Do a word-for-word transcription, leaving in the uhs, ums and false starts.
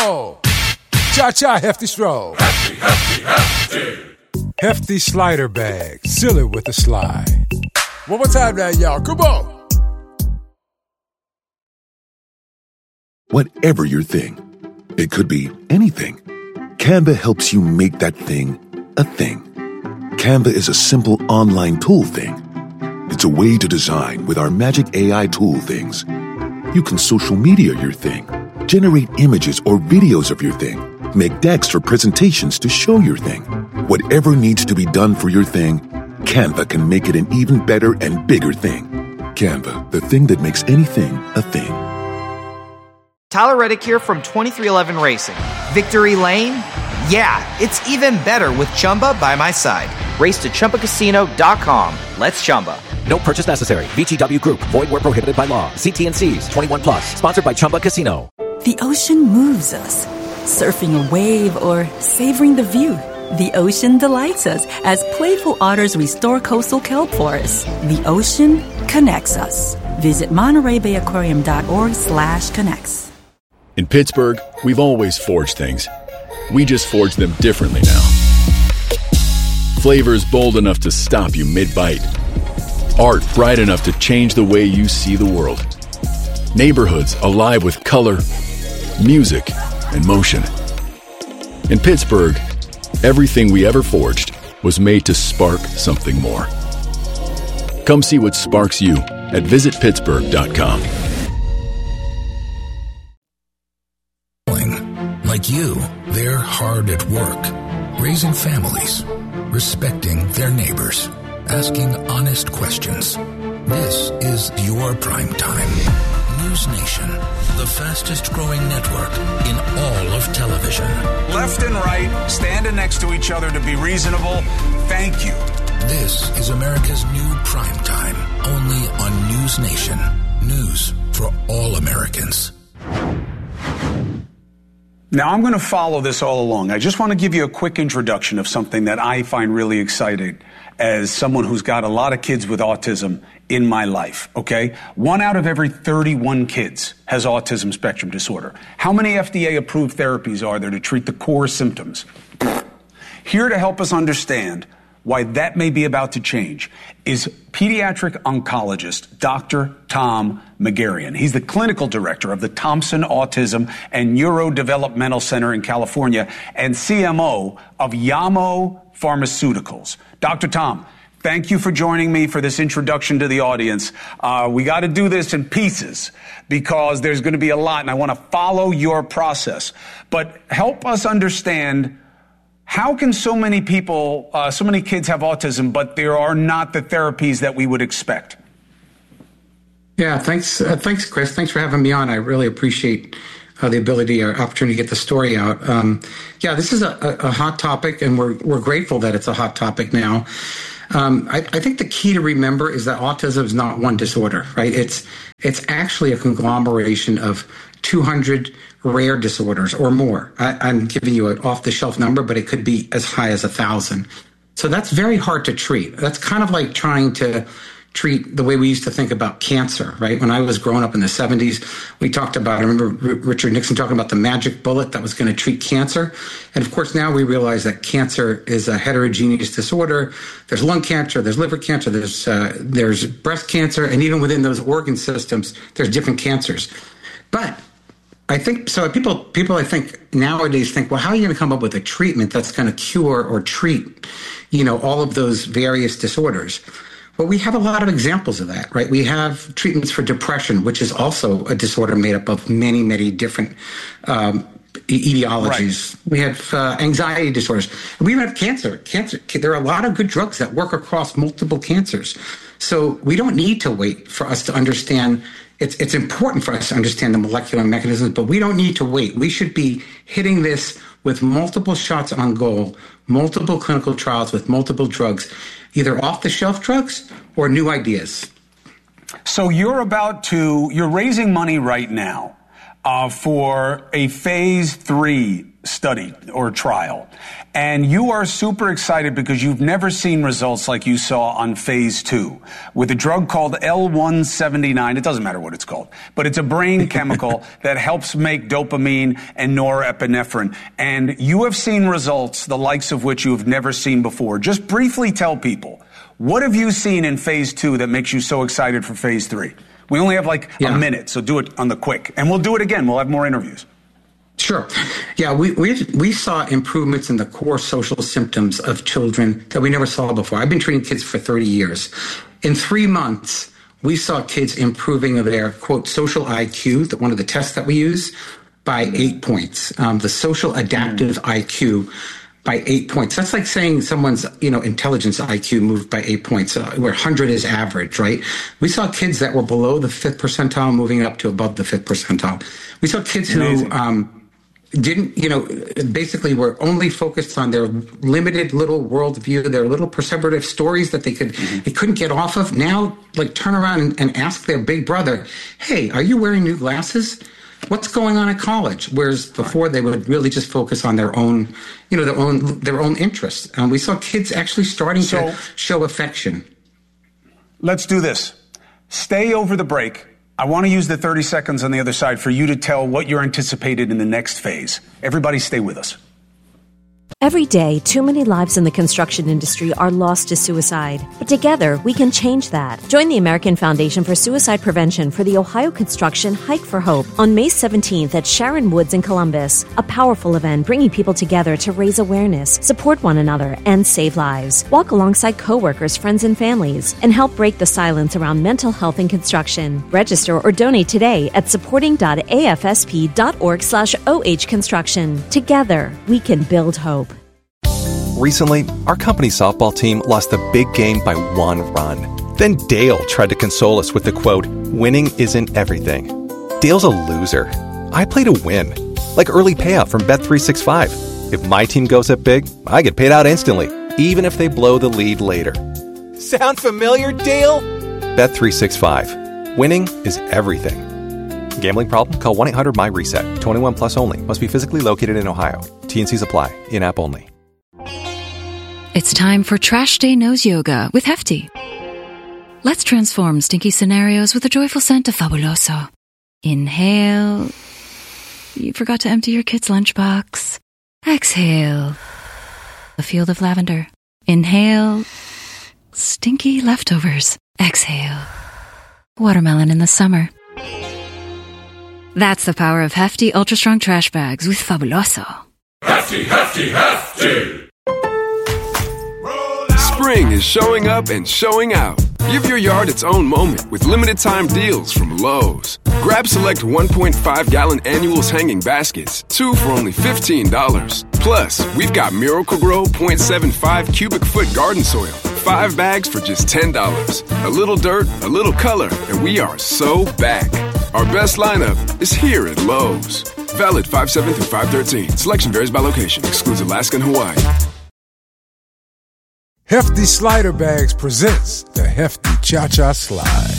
on. Cha-cha, Hefty Stroll. Hefty, hefty, hefty. Hefty slider bag. Seal it with a slide. One more time now, y'all. Come on. Whatever your thing, it could be anything. Canva helps you make that thing a thing. Canva is a simple online tool thing. It's a way to design with our magic A I tool things. You can social media your thing, generate images or videos of your thing, make decks for presentations to show your thing. Whatever needs to be done for your thing, Canva can make it an even better and bigger thing. Canva, the thing that makes anything a thing. Tyler Reddick here from twenty-three eleven Racing. Victory Lane? Yeah, it's even better with Chumba by my side. Race to Chumba Casino dot com. Let's Chumba. No purchase necessary. V G W Group. Void where prohibited by law. See T and C's. twenty-one plus. Sponsored by Chumba Casino. The ocean moves us. Surfing a wave or savoring the view. The ocean delights us as playful otters restore coastal kelp forests. The ocean connects us. Visit Monterey Bay Aquarium dot org slash connects. In Pittsburgh, we've always forged things. We just forge them differently now. Flavors bold enough to stop you mid-bite. Art bright enough to change the way you see the world. Neighborhoods alive with color, music, and motion. In Pittsburgh, everything we ever forged was made to spark something more. Come see what sparks you at visit pittsburgh dot com. Like you, they're hard at work, raising families, respecting their neighbors, asking honest questions. This is your prime time. News Nation, the fastest growing network in all of television. Left and right, standing next to each other to be reasonable. Thank you. This is America's new prime time, only on News Nation. News for all Americans. Now, I'm going to follow this all along. I just want to give you a quick introduction of something that I find really exciting as someone who's got a lot of kids with autism in my life, okay? One out of every thirty-one kids has autism spectrum disorder. How many F D A-approved therapies are there to treat the core symptoms? Here to help us understand why that may be about to change is pediatric oncologist Doctor Tom Megarian. He's the clinical director of the Thompson Autism and Neurodevelopmental Center in California and C M O of Yamo Pharmaceuticals. Doctor Tom, thank you for joining me for this introduction to the audience. Uh, we got to do this in pieces because there's going to be a lot, and I want to follow your process. But help us understand, how can so many people, uh, so many kids have autism, but there are not the therapies that we would expect? Yeah, thanks, uh, thanks, Chris. Thanks for having me on. I really appreciate uh, the ability or opportunity to get the story out. Um, yeah, this is a, a, a hot topic, and we're we're grateful that it's a hot topic now. Um, I, I think the key to remember is that autism is not one disorder, right? It's it's actually a conglomeration of two hundred rare disorders or more. I, I'm giving you an off-the-shelf number, but it could be as high as a thousand. So that's very hard to treat. That's kind of like trying to treat the way we used to think about cancer, right? When I was growing up in the seventies, we talked about, I remember Richard Nixon talking about the magic bullet that was going to treat cancer. And of course, now we realize that cancer is a heterogeneous disorder. There's lung cancer, there's liver cancer, there's uh, there's breast cancer, and even within those organ systems, there's different cancers. But I think, so people, people I think nowadays think, well, how are you going to come up with a treatment that's going to cure or treat, you know, all of those various disorders? Well, we have a lot of examples of that, right? We have treatments for depression, which is also a disorder made up of many, many different um, etiologies. Right. We have uh, anxiety disorders. We even have cancer. Cancer. There are a lot of good drugs that work across multiple cancers. So we don't need to wait for us to understand. It's, it's important for us to understand the molecular mechanisms, but we don't need to wait. We should be hitting this with multiple shots on goal, multiple clinical trials with multiple drugs, either off-the-shelf drugs or new ideas. So you're about to, you're raising money right now uh, for a phase three study or trial. And you are super excited because you've never seen results like you saw on phase two with a drug called L one seventy-nine. It doesn't matter what it's called, but it's a brain chemical that helps make dopamine and norepinephrine. And you have seen results the likes of which you have never seen before. Just briefly tell people, what have you seen in phase two that makes you so excited for phase three? We only have like yeah. a minute, so do it on the quick. And we'll do it again. We'll have more interviews. Sure. Yeah, we, we we saw improvements in the core social symptoms of children that we never saw before. I've been treating kids for thirty years. In three months, we saw kids improving their, quote, social I Q, the, one of the tests that we use, by eight points. Um, the social adaptive mm. I Q by eight points. That's like saying someone's, you know, intelligence I Q moved by eight points, uh, where one hundred is average, right? We saw kids that were below the fifth percentile moving up to above the fifth percentile. We saw kids Amazing. who... Um, didn't, you know, basically were only focused on their limited little worldview, their little perseverative stories that they could, mm-hmm. they couldn't get off of. Now, like, turn around and, and ask their big brother, hey, are you wearing new glasses? What's going on at college? Whereas before they would really just focus on their own, you know, their own, their own interests. And we saw kids actually starting so, to show affection. Let's do this. Stay over the break. I want to use the thirty seconds on the other side for you to tell what you're anticipated in the next phase. Everybody stay with us. Every day, too many lives in the construction industry are lost to suicide. But together, we can change that. Join the American Foundation for Suicide Prevention for the Ohio Construction Hike for Hope on May seventeenth at Sharon Woods in Columbus. A powerful event bringing people together to raise awareness, support one another, and save lives. Walk alongside coworkers, friends, and families, and help break the silence around mental health in construction. Register or donate today at supporting.afsp.org slash OH construction. Together, we can build hope. Recently, our company softball team lost the big game by one run. Then Dale tried to console us with the quote, winning isn't everything. Dale's a loser. I play to win. Like early payout from Bet three sixty-five. If my team goes up big, I get paid out instantly, even if they blow the lead later. Sound familiar, Dale? Bet three sixty-five. Winning is everything. Gambling problem? Call one eight hundred my reset. twenty-one plus only. Must be physically located in Ohio. T and Cs apply. In-app only. It's time for Trash Day Nose Yoga with Hefty. Let's transform stinky scenarios with the joyful scent of Fabuloso. Inhale. You forgot to empty your kid's lunchbox. Exhale. A field of lavender. Inhale. Stinky leftovers. Exhale. Watermelon in the summer. That's the power of Hefty Ultra Strong Trash Bags with Fabuloso. Hefty, Hefty, Hefty! Spring is showing up and showing out. Give your yard its own moment with limited time deals from Lowe's. Grab select one point five gallon annuals hanging baskets, two for only fifteen dollars. Plus, we've got Miracle-Gro zero point seven five cubic foot garden soil, five bags for just ten dollars. A little dirt, a little color, and we are so back. Our best lineup is here at Lowe's. Valid five seven through five thirteen. Selection varies by location. Excludes Alaska and Hawaii. Hefty Slider Bags presents the Hefty Cha-Cha Slide.